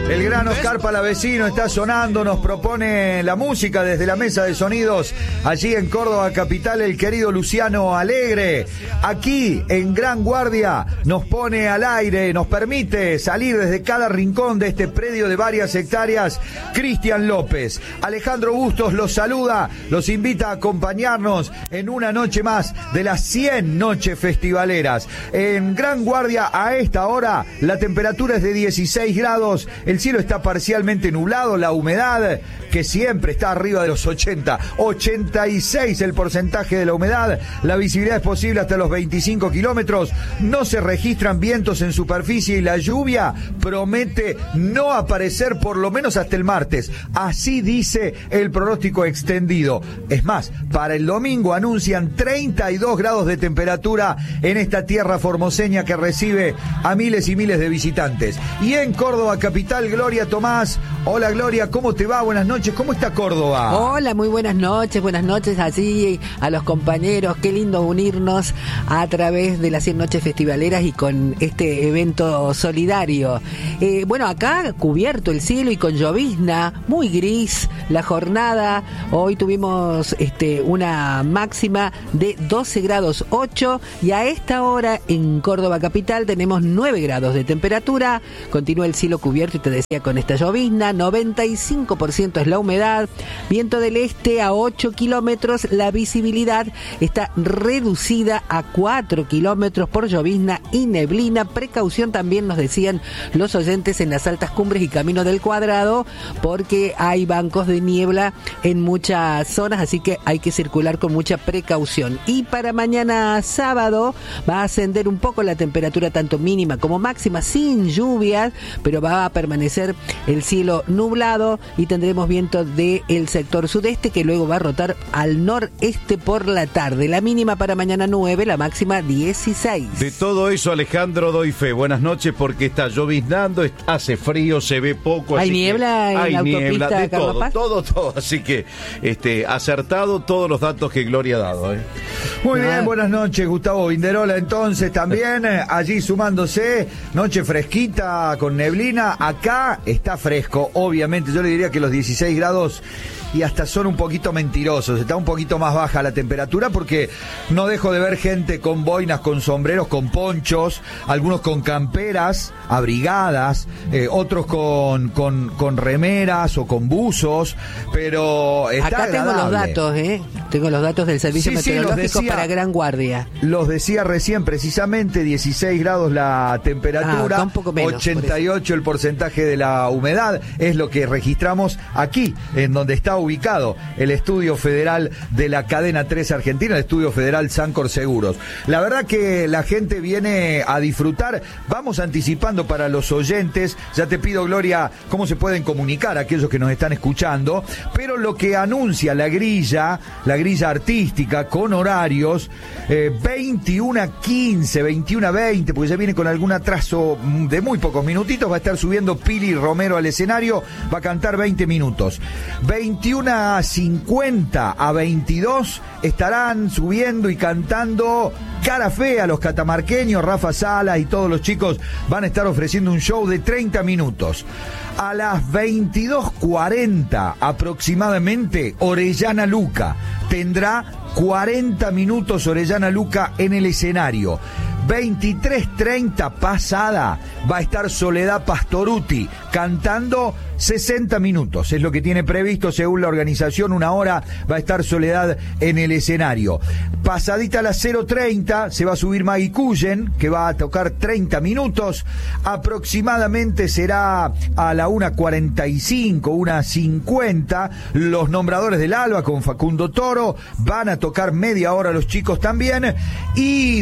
El gran Oscar Palavecino está sonando, nos propone la música desde la mesa de sonidos allí en Córdoba capital, el querido Luciano Alegre. Aquí en Gran Guardia nos pone al aire, nos permite salir desde cada rincón de este predio de varias hectáreas. Cristian López, Alejandro Bustos los saluda, los invita a acompañarnos en una noche más de las 100 noches festivaleras. En Gran Guardia a esta hora la temperatura es de 16 grados, el cielo está parcialmente nublado, la humedad que siempre está arriba de los 86 el porcentaje de la humedad, la visibilidad es posible hasta los 25 kilómetros, no se registran vientos en superficie y la lluvia promete no aparecer por lo menos hasta el martes, así dice el pronóstico extendido. Es más, para el domingo anuncian 32 grados de temperatura en esta tierra formoseña que recibe a miles y miles de visitantes. Y en Córdoba capital, Gloria Tomás. Hola Gloria, ¿cómo te va? Buenas noches, ¿cómo está Córdoba? Hola, muy buenas noches allí a los compañeros, qué lindo unirnos a través de las 100 noches festivaleras y con este evento solidario. Bueno, acá cubierto el cielo y con llovizna, muy gris la jornada, hoy tuvimos una máxima de 12 grados 8 y a esta hora en Córdoba capital tenemos 9 grados de temperatura, continúa el cielo cubierto y te decía con esta llovizna, 95% es la humedad, viento del este a 8 kilómetros, la visibilidad está reducida a 4 kilómetros por llovizna y neblina, precaución también nos decían los oyentes en las altas cumbres y Camino del Cuadrado porque hay bancos de niebla en muchas zonas, así que hay que circular con mucha precaución. Y para mañana sábado va a ascender un poco la temperatura tanto mínima como máxima sin lluvias, pero va a permanecer el cielo nublado y tendremos viento del sector sudeste que luego va a rotar al noreste por la tarde. La mínima para mañana 9, la máxima 16. De todo eso, Alejandro, doy fe. Buenas noches porque está lloviznando, hace frío, se ve poco. ¿Hay niebla en la autopista de Carlos Paz? Todo. Así que acertado todos los datos que Gloria ha dado. Muy bien, buenas noches, Gustavo Vinderola. Entonces también allí sumándose, noche fresquita con neblina. Acá está fresco, obviamente. Yo le diría que los 16 grados y hasta son un poquito mentirosos, está un poquito más baja la temperatura porque no dejo de ver gente con boinas, con sombreros, con ponchos, algunos con camperas abrigadas, otros con remeras o con buzos, pero está acá agradable. Tengo los datos del servicio meteorológico para Gran Guardia. Los decía recién precisamente, 16 grados la temperatura, un poco menos, 88 el porcentaje de la humedad, es lo que registramos aquí, en donde está ubicado el estudio federal de la cadena 3 Argentina, el estudio federal Sancor Seguros. La verdad que la gente viene a disfrutar. Vamos anticipando para los oyentes, ya te pido, Gloria, cómo se pueden comunicar aquellos que nos están escuchando, pero lo que anuncia la grilla artística con horarios 21:15, 21:20, porque ya viene con algún atraso de muy pocos minutitos, va a estar subiendo Pili Romero al escenario, va a cantar 20 minutos. 21:50 a 22 estarán subiendo y cantando Cara Fea, los catamarqueños, Rafa Salas y todos los chicos van a estar ofreciendo un show de 30 minutos. A las 22:40 aproximadamente, Orellana Luca tendrá 40 minutos Orellana Luca en el escenario. 23:30 pasada va a estar Soledad Pastoruti cantando 60 minutos, es lo que tiene previsto según la organización, una hora va a estar Soledad en el escenario. Pasadita a las 0:30 se va a subir Maggie Cullen, que va a tocar 30 minutos, aproximadamente será a la 1:45, 1:50, los nombradores del Alba con Facundo Toro, van a tocar media hora los chicos también, y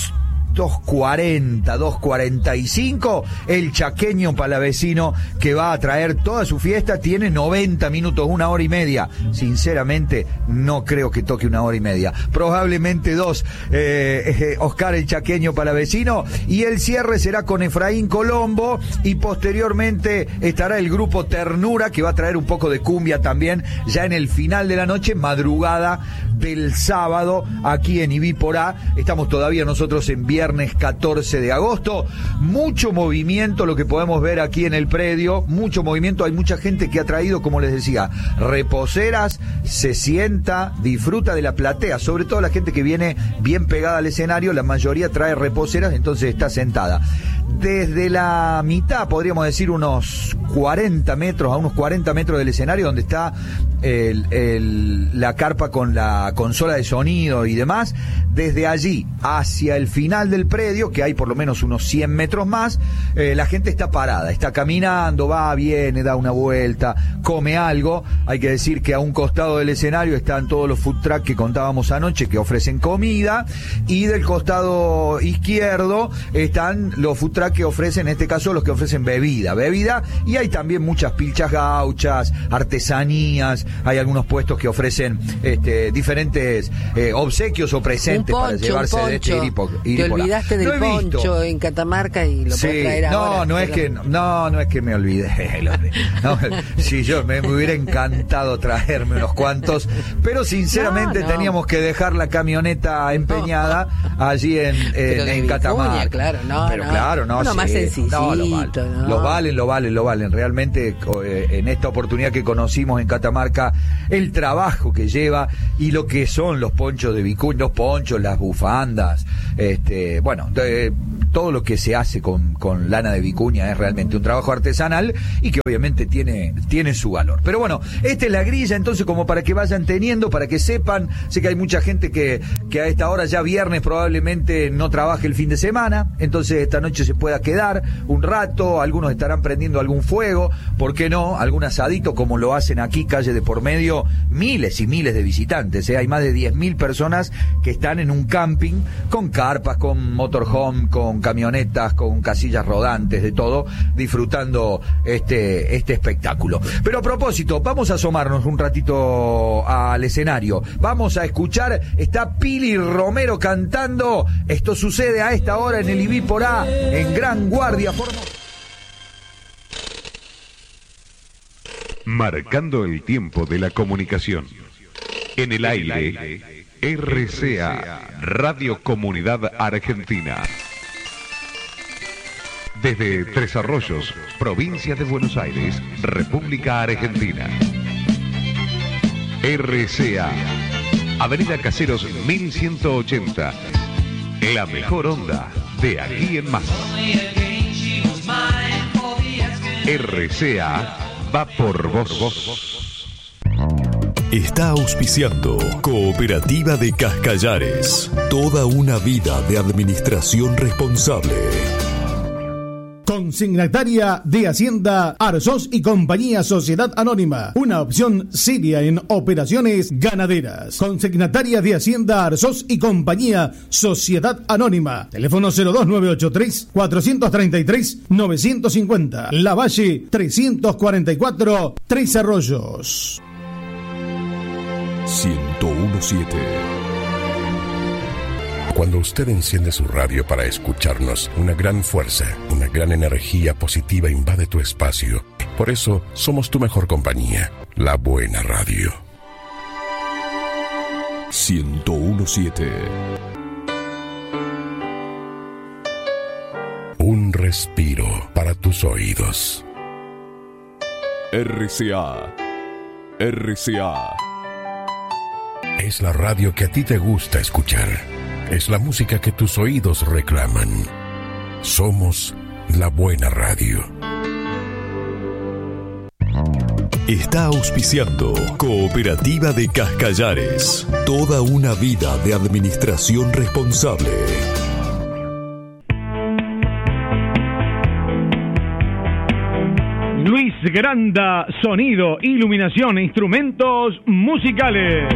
2:45, el chaqueño palavecino que va a traer toda su fiesta, tiene 90 minutos, 1 hora y media. Sinceramente, no creo que toque 1 hora y media. Probablemente 2, Oscar el chaqueño palavecino, y el cierre será con Efraín Colombo, y posteriormente estará el grupo Ternura, que va a traer un poco de cumbia también, ya en el final de la noche, madrugada del sábado, aquí en Ibiporá. Estamos todavía nosotros en viernes viernes 14 de agosto. Mucho movimiento, lo que podemos ver aquí en el predio, mucho movimiento. Hay mucha gente que ha traído, como les decía, reposeras, se sienta, disfruta de la platea, sobre todo la gente que viene bien pegada al escenario, la mayoría trae reposeras, entonces está sentada. Desde la mitad, podríamos decir unos 40 metros, a unos 40 metros del escenario, donde está la carpa con la consola de sonido y demás, desde allí hacia el final del predio, que hay por lo menos unos 100 metros más, la gente está parada, está caminando, va, viene, da una vuelta, come algo. Hay que decir que a un costado del escenario están todos los food trucks que contábamos anoche, que ofrecen comida, y del costado izquierdo están los food trucks que ofrecen, en este caso los que ofrecen bebida, y hay también muchas pilchas gauchas, artesanías, hay algunos puestos que ofrecen diferentes obsequios o presentes para llevarse de este ir Te olvidaste del poncho en Catamarca y lo puedes traer ahora. No es que me olvidé. Si yo me hubiera encantado traerme unos cuantos, pero sinceramente teníamos que dejar la camioneta empeñada allí en Catamarca. Claro, uno más sencillito. Lo valen. Realmente en esta oportunidad que conocimos en Catamarca, el trabajo que lleva y lo que son los ponchos de Vicuña, los ponchos, las bufandas, todo lo que se hace con lana de vicuña es realmente un trabajo artesanal y que obviamente tiene su valor. Pero bueno, esta es la grilla, entonces, como para que vayan teniendo, para que sepan. Sé que hay mucha gente que a esta hora, ya viernes, probablemente no trabaje el fin de semana, entonces esta noche se pueda quedar un rato, algunos estarán prendiendo algún fuego, ¿por qué no? Algún asadito, como lo hacen aquí, calle de por medio, miles y miles de visitantes, hay más de 10.000 personas que están en un camping, con carpas, con motorhome, con camionetas, con casillas rodantes, de todo, disfrutando este espectáculo. Pero a propósito, vamos a asomarnos un ratito al escenario, vamos a escuchar, está Pili Romero cantando. Esto sucede a esta hora en el Ibípora, en Gran Guardia, marcando el tiempo de la comunicación. En el aire, RCA, Radio Comunidad Argentina. Desde Tres Arroyos, provincia de Buenos Aires, República Argentina. RCA, Avenida Caseros 1180. La mejor onda de aquí en más. RCA va por vos. Está auspiciando Cooperativa de Cascallares. Toda una vida de administración responsable. Consignataria de Hacienda Arzós y Compañía Sociedad Anónima, una opción seria en operaciones ganaderas. Consignataria de Hacienda Arzós y Compañía Sociedad Anónima. Teléfono 02983-433-950. La Valle 344, Tres Arroyos. 101.7. Cuando usted enciende su radio para escucharnos, una gran fuerza, una gran energía positiva invade tu espacio. Por eso, somos tu mejor compañía, la buena radio. 101.7. Un respiro para tus oídos. RCA. RCA. Es la radio que a ti te gusta escuchar. Es la música que tus oídos reclaman. Somos la buena radio. Está auspiciando Cooperativa de Cascallares. Toda una vida de administración responsable. Luis Granda, sonido, iluminación e instrumentos musicales.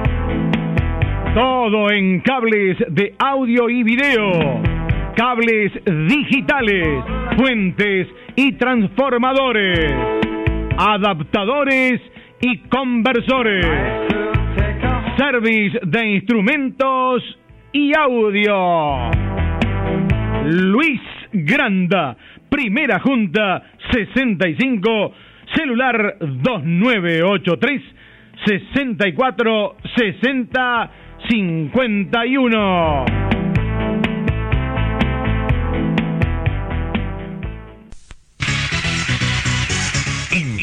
Todo en cables de audio y video, cables digitales, fuentes y transformadores, adaptadores y conversores, service de instrumentos y audio. Luis Granda, Primera Junta 65, celular 2983 6460 51.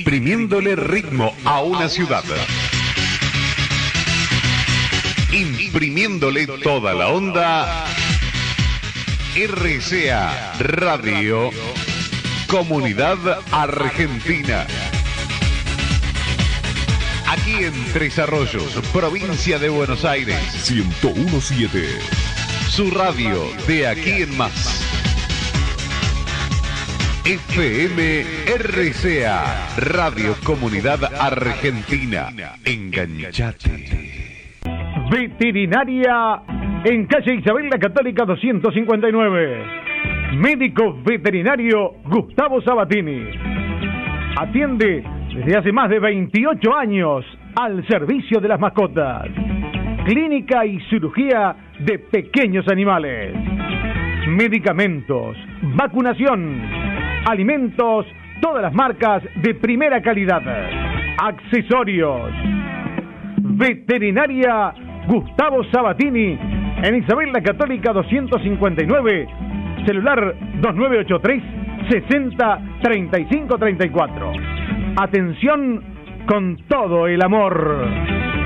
Imprimiéndole ritmo a una ciudad. Imprimiéndole toda la onda. RCA Radio Comunidad Argentina. Aquí en Tres Arroyos, provincia de Buenos Aires. 101.7. Su radio de aquí en más. FM RCA Radio Comunidad Argentina. Enganchate. Veterinaria en calle Isabel la Católica 259. Médico veterinario Gustavo Sabatini. Atiende desde hace más de 28 años al servicio de las mascotas. Clínica y cirugía de pequeños animales. Medicamentos, vacunación, alimentos, todas las marcas de primera calidad. Accesorios. Veterinaria Gustavo Sabatini en Isabel la Católica 259, celular 2983 60 35 34. Atención con todo el amor.